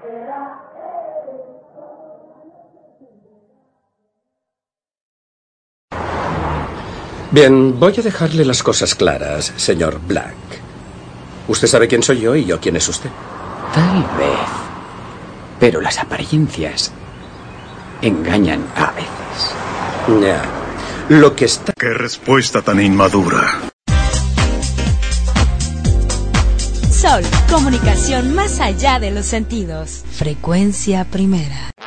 Bien, voy a dejarle las cosas claras, señor Black. Usted sabe quién soy yo y yo quién es usted. Tal vez. Pero las apariencias engañan a veces. Ya. Lo que está... ¡Qué respuesta tan inmadura! Sol, comunicación más allá de los sentidos. Frecuencia primera.